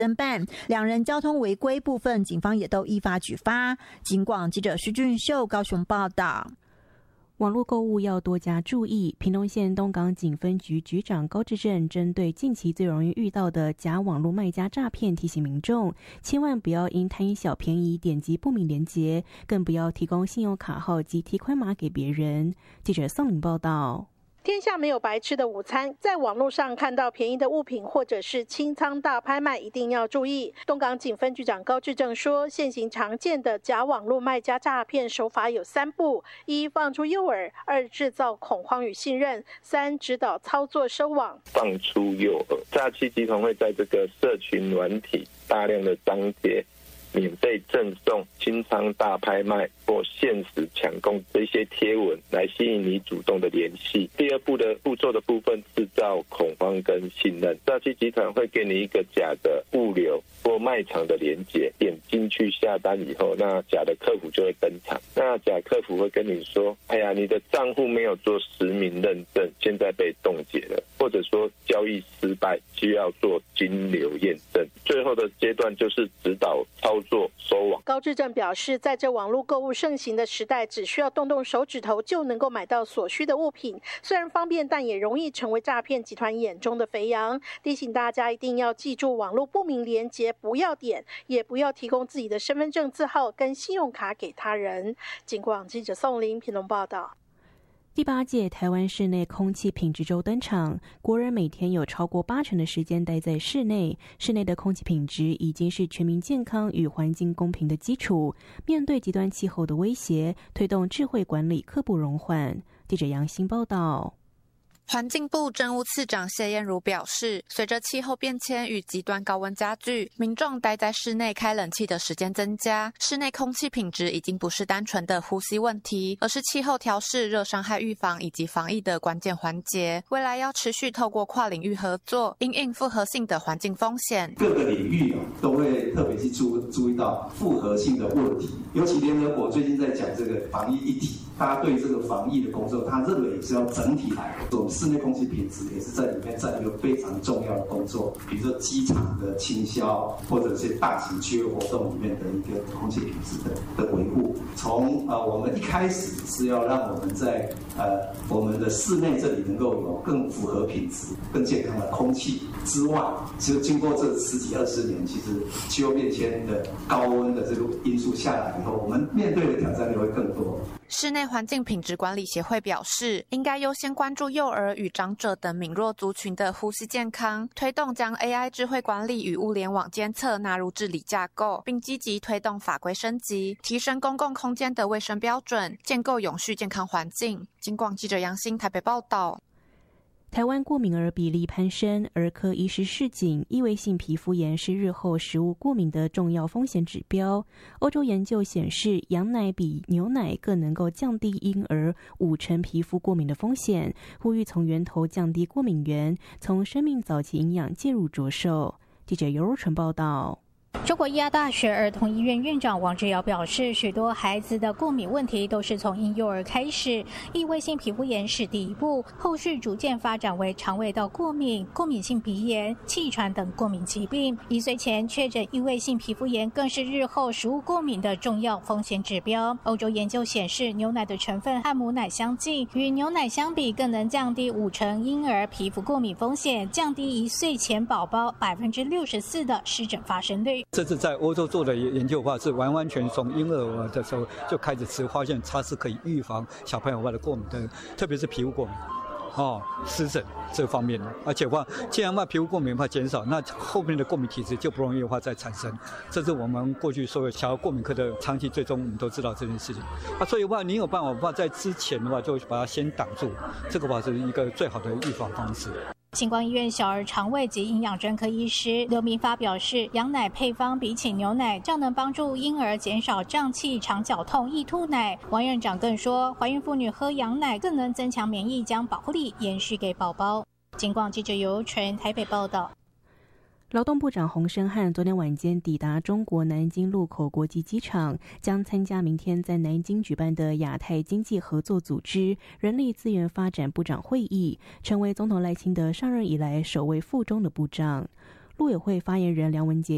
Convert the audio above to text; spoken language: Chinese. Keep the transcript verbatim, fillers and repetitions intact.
侦办，两人交通违规部分，警方也都依法举发。警广记者徐俊秀高雄报道。 网络购物要多加注意。屏东县东港警分局局长高志正针对近期最容易遇到的假网络卖家诈骗，提醒民众千万不要因贪小便宜点击不明连结，更不要提供信用卡号及提款码给别人。记者宋颖报道。 天下没有白吃的午餐，在网络上看到便宜的物品或者是清仓大拍卖，一定要注意。东港警分局长高志正说，现行常见的假网络卖家诈骗手法有三步：一、放出诱饵；二、制造恐慌与信任；三、指导操作收网。 放出诱饵，诈欺集团会在这个社群软体大量的张贴免费赠送、清仓大拍卖或限时抢攻这些贴文，来吸引你主动的联系。第二步的步骤的部分，制造恐慌跟信任。诈欺集团会给你一个假的物流或卖场的连结，点进去下单以后，那假的客服就会登场。那假客服会跟你说：“哎呀，你的账户没有做实名认证，现在被冻结了。”或者说交易失败，需要做金流验证。最后的阶段就是指导操作收网。 高志正表示，在这网络购物盛行的时代，只需要动动手指头就能够买到所需的物品，虽然方便，但也容易成为诈骗集团眼中的肥羊。提醒大家一定要记住网络不明连结不要点，也不要提供自己的身份证字号跟信用卡给他人。警广记者宋林屏东报道。 第八届台湾室内空气品质周登场，国人每天有超过八成的时间待在室内，室内的空气品质已经是全民健康与环境公平的基础。面对极端气候的威胁，推动智慧管理刻不容缓。记者杨欣报道。 环境部政务次长谢燕如表示，随着气候变迁与极端高温加剧，民众待在室内开冷气的时间增加，室内空气品质已经不是单纯的呼吸问题，而是气候调适、热伤害预防以及防疫的关键环节。未来要持续透过跨领域合作，因应复合性的环境风险， 各个领域都会特别去注注意到复合性的问题。尤其联合国最近在讲这个防疫一体，大家对这个防疫的工作，他认为也是要整体来做。室内空气品质也是在里面占一个非常重要的工作，比如说机场的清消，或者是大型区域活动里面的一个空气品质的的维护。从呃我们一开始是要让我们在呃我们的室内这里能够有更符合品质、更健康的空气之外，其实经过这十几二十年，其实气候变迁的高温的这个因素下来以后，我们面对的挑战也会更多。 室内环境品质管理协会表示，应该优先关注幼儿与长者等敏弱族群的呼吸健康，推动将 A I 智慧管理与物联网监测纳入治理架构，并积极推动法规升级，提升公共空间的卫生标准，建构永续健康环境。警广记者杨欣台北报道。 台湾过敏儿比例攀升，儿科医师示警，异位性皮肤炎是日后食物过敏的重要风险指标。欧洲研究显示，羊奶比牛奶更能够降低婴儿五成皮肤过敏的风险，呼吁从源头降低过敏源，从生命早期营养介入着手。记者尤如纯报道。 中国医药大学儿童医院院长王志尧表示，许多孩子的过敏问题都是从婴幼儿开始，异位性皮肤炎是第一步，后续逐渐发展为肠胃道过敏、过敏性鼻炎、气喘等过敏疾病。一岁前确诊异位性皮肤炎更是日后食物过敏的重要风险指标。欧洲研究显示，牛奶的成分和母奶相近，与牛奶相比更能降低五成婴儿皮肤过敏风险，降低一岁前宝宝百分之六十四的湿疹发生率。 这次在欧洲做的研究的话，是完完全从婴儿的时候就开始吃，发现它是可以预防小朋友的过敏的，特别是皮肤过敏。哦，湿疹这方面的，而且话，既然话皮肤过敏的话减少，那后面的过敏体质就不容易的话再产生。这是我们过去所有小儿过敏科的长期追踪，我们都知道这件事情。啊，所以的话，你有办法的话，在之前的话就把它先挡住，这个话是一个最好的预防方式。 星光医院小儿肠胃及营养专科医师刘明发表示，羊奶配方比起牛奶较能帮助婴儿减少胀气、肠绞痛、易吐奶。王院长更说，怀孕妇女喝羊奶更能增强免疫，将保护力延续给宝宝。警广记者尤纯台北报道。 劳动部长洪申翰昨天晚间抵达中国南京禄口国际机场，将参加明天在南京举办的亚太经济合作组织人力资源发展部长会议，成为总统赖清德上任以来首位赴中的部长。陆委会发言人梁文杰